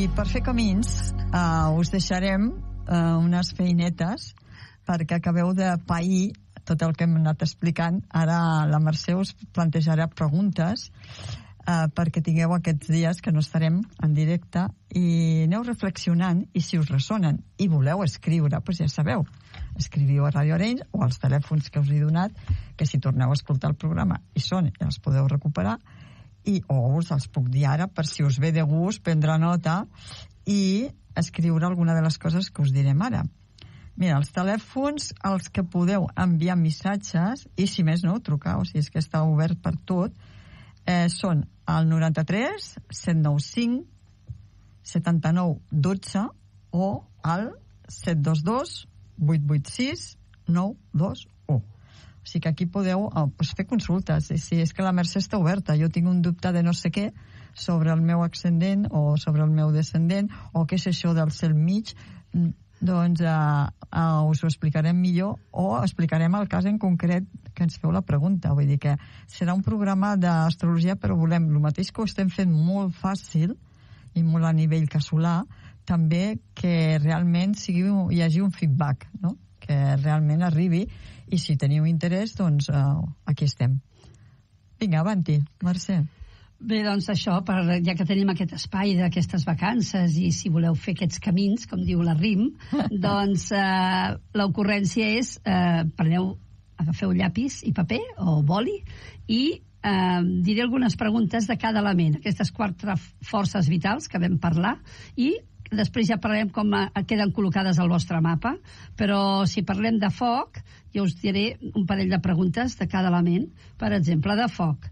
per fer camins us deixarem unes feinetes perquè acabeu de pair tot el que hem anat explicant. Ara la Mercè us plantejarà preguntes perquè tingueu aquests dies que no estarem en directe i aneu reflexionant, i si us ressonen i voleu escriure, doncs ja sabeu, escriviu a Radio Arenys o als telèfons que us he donat, que si torneu a escoltar el programa i són, ja els podeu recuperar, o us els puc dir ara per si us ve de gust prendre nota i escriure alguna de les coses que us direm ara. Mira, els telèfons als que podeu enviar missatges, i si més no, trucar, o sigui, és que està obert per tot, són el 93 795 79 12 o el 722 886 921. O sigui que aquí podeu fer consultes. I si és que la Mercè està oberta, jo tinc un dubte de no sé què sobre el meu ascendent o sobre el meu descendent, o què és això del cel mig, doncs us ho explicarem millor o explicarem el cas en concret que ens feu la pregunta. Vull dir que serà un programa d'astrologia, però volem el mateix que ho estem fent molt fàcil i molt a nivell casolà, també que realment hi hagi un feedback, no? Que realment arribi, i si teniu interès, doncs aquí estem. Vinga, avanti, Mercè. Bé, doncs això, ja que tenim aquest espai d'aquestes vacances i si voleu fer aquests camins, com diu la RIM, doncs l'ocurrència és agafeu llapis i paper o boli i diré algunes preguntes de cada element, aquestes 4 forces vitals que vam parlar, i després ja parlarem com queden col·locades al vostre mapa, però si parlem de foc, jo us diré un parell de preguntes de cada element. Per exemple, de foc.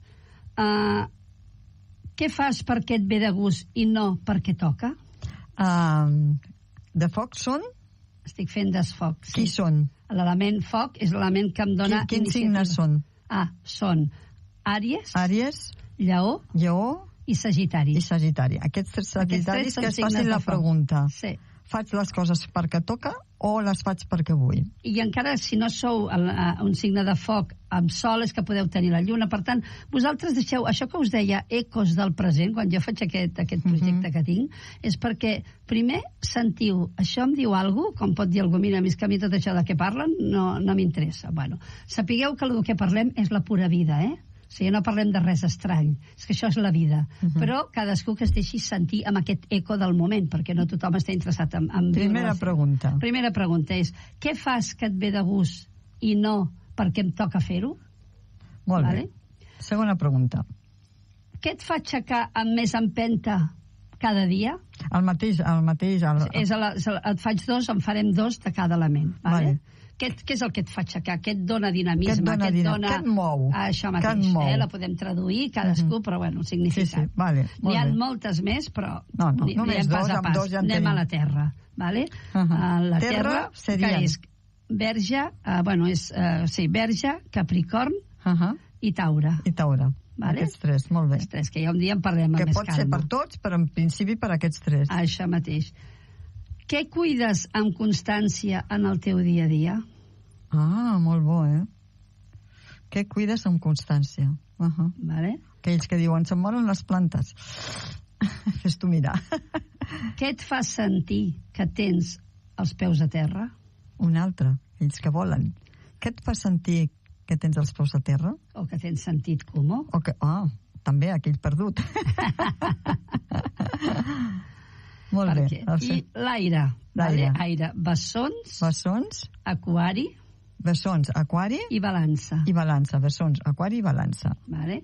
Què fas perquè et ve de gust i no perquè toca? De foc són? Estic fent desfoc. Sí. Qui són? L'element foc és l'element que em dona... Quins signes són? Són Àries, Lleó i Sagitari. Aquests 3 sagitaris que es facin la pregunta. Sí. Faig les coses perquè toca o les faig perquè vull? I encara si no sou un signe de foc amb sol, és que podeu tenir la lluna. Per tant, vosaltres deixeu, això que us deia, ecos del present, quan jo faig aquest projecte que tinc, és perquè primer sentiu, això em diu alguna cosa, com pot dir algú, mira, més que a mi tot això de què parlen no m'interessa. Bueno, sapigueu que el que parlem és la pura vida, O sigui, no parlem de res estrany, és que això és la vida. Però cadascú que es deixi sentir amb aquest eco del moment, perquè no tothom està interessat en Primera pregunta. Primera pregunta és, què fas que et ve de gust i no perquè em toca fer-ho? Molt bé. Segona pregunta. Què et fa aixecar amb més empenta cada dia? El mateix. Et faig 2, en farem 2 de cada element. Vale? Què és el que et fa aixecar? Què et dona dinamisme? Què et mou? Això mateix, la podem traduir cadascú, però bueno, significa. Sí, vale. N'hi ha moltes més, però només 2, amb 2 ja en tenim. Anem a la Terra, vale? La Terra seria Verge, Verge, Capricorn i Taure. Vale? Aquests 3, molt bé. Aquests 3, que ja un dia en parlem amb més calma. Que pot ser per tots, però en principi per aquests 3. Això mateix. Què cuides amb constància en el teu dia a dia? Molt bo, Què cuides amb constància? Vale. Aquells que diuen, se'n moren les plantes. Fes-t'ho mirar. Què et fa sentir que tens els peus a terra? Un altre, ells que volen. Què et fa sentir que tens els peus a terra? O que tens sentit comú. També, aquell perdut. Molt bé. I l'aire. Aire. Bessons, aquari. Bessons, aquari. I balança. Bessons, aquari i balança. Vale.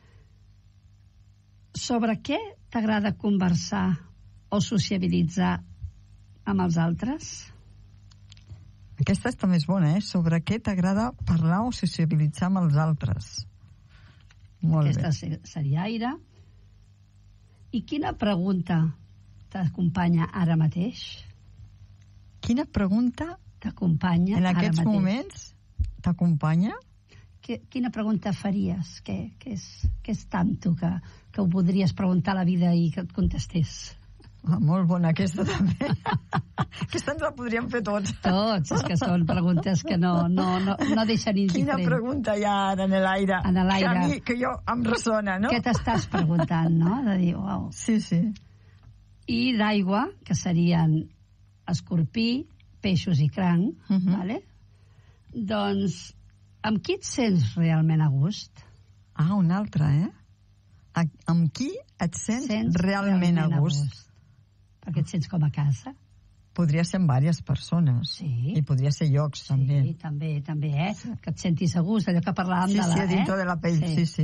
Sobre què t'agrada conversar o sociabilitzar amb els altres? Aquesta està més bona, Sobre què t'agrada parlar o sociabilitzar amb els altres? Molt bé. Aquesta seria aire. I quina pregunta t'acompanya ara mateix? Quina pregunta t'acompanya en aquests moments? T'acompanya? Quina pregunta faries? Què és tanto que ho podries preguntar a la vida i que et contestés? Molt bona aquesta també. Aquesta ens la podríem fer tots. Tots, és que són preguntes que no deixen indiferent. Quina pregunta hi ha ara en l'aire? Que jo em ressona, no? Què t'estàs preguntant, no? De dir, uau. Sí. i d'aigua, que serien escorpí, peixos i cranc, vale? Doncs, amb qui et sents realment a gust? Un altre, amb qui et sents realment a gust? Perquè et sents com a casa. Podria ser amb diverses persones. Sí. I podria ser llocs, també. Sí, també, que et sentis a gust, allò que parlàvem de la... Sí, dintre de la pell, sí.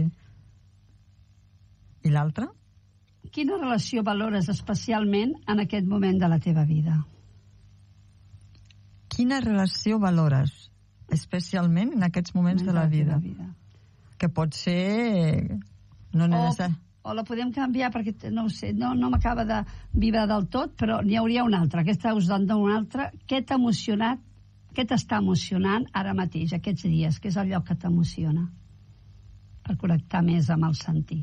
I l'altre? Quina relació valores especialment en aquest moment de la teva vida? Quina relació valores especialment en aquests moments de la vida? Que pot ser... No necessari... O la podem canviar perquè, no ho sé, no m'acaba de vibrar del tot, però n'hi hauria una altra. Aquesta us dona una altra. Què t'ha emocionat, què t'està emocionant ara mateix, aquests dies? Què és allò que t'emociona? Per connectar més amb el sentir.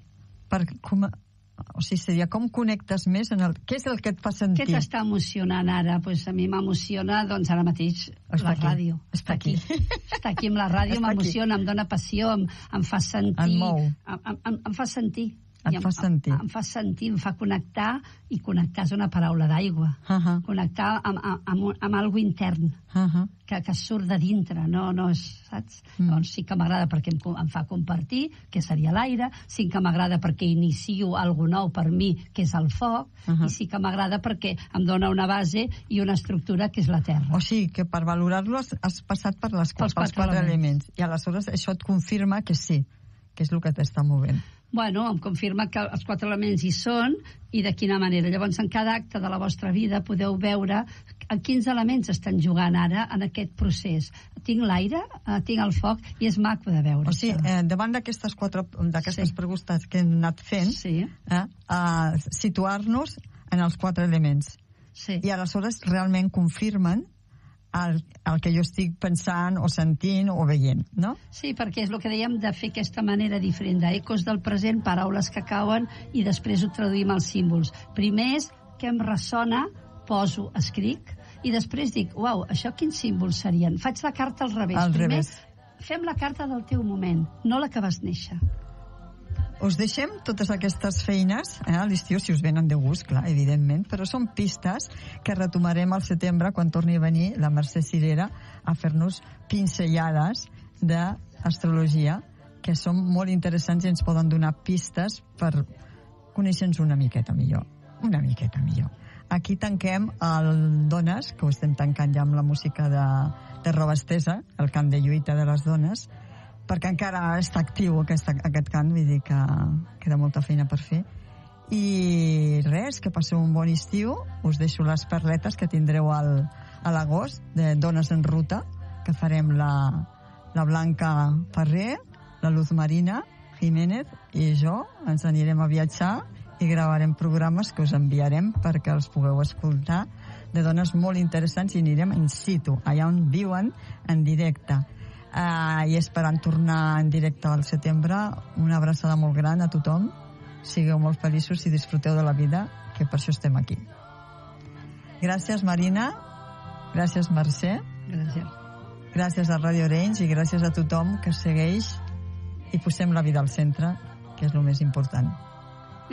O sigui, seria com connectes més en el... Què és el que et fa sentir? Què t'està emocionant ara? Pues a mi m'emociona, doncs ara mateix, la ràdio. Està aquí. Està aquí amb la ràdio, m'emociona, em dona passió, em fa sentir... Em mou. Em fa sentir. Et fa sentir. Em fa sentir, em fa connectar, i connectar és una paraula d'aigua. Connectar amb algo intern, que surt de dintre, no és, saps? Doncs sí que m'agrada perquè em fa compartir, que seria l'aire, sí que m'agrada perquè inicio algo nou per mi, que és el foc, i sí que m'agrada perquè em dona una base i una estructura, que és la terra. O sigui, que per valorar-lo has passat pels quatre elements. I aleshores això et confirma que sí, que és el que t'està movent. Bueno, em confirma que els quatre elements hi són i de quina manera. Llavors, en cada acte de la vostra vida podeu veure en quins elements estan jugant ara en aquest procés. Tinc l'aire, tinc el foc, i és maco de veure. O sigui, davant d'aquestes preguntes que hem anat fent, situar-nos en els quatre elements. Sí. I aleshores realment confirmen el que jo estic pensant o sentint o veient, no? Sí, perquè és el que dèiem de fer aquesta manera diferent d'ecos del present, paraules que cauen, i després ho traduïm als símbols. Primer és què em ressona, poso, escric, i després dic, uau, això quins símbols serien? Faig la carta al revés. Primer fem la carta del teu moment, no la que vas néixer. Us deixem totes aquestes feines a l'estiu, si us venen de gust, clar, evidentment, però són pistes que retomarem al setembre quan torni a venir la Mercè Cirera a fer-nos pinzellades d'astrologia, que són molt interessants i ens poden donar pistes per conèixer-nos una miqueta millor. Aquí tanquem el Dones, que ho estem tancant ja amb la música de Roba Estesa, el cant de lluita de les dones, perquè encara està actiu aquest cant, vull dir que queda molta feina per fer. I res, que passeu un bon estiu. Us deixo les perletes que tindreu a l'agost de Dones en Ruta, que farem la Blanca Ferrer, la Luz Marina Jiménez i jo. Ens anirem a viatjar i gravarem programes que us enviarem perquè els pugueu escoltar, de dones molt interessants, i anirem in situ, allà on viuen, en directe. I esperant tornar en directe al setembre. Una abraçada molt gran a tothom, sigueu molt feliços i disfruteu de la vida, que per això estem aquí. Gràcies, Marina, gràcies, Mercè, gràcies a Radio Orange i gràcies a tothom que segueix i posem la vida al centre, que és el més important.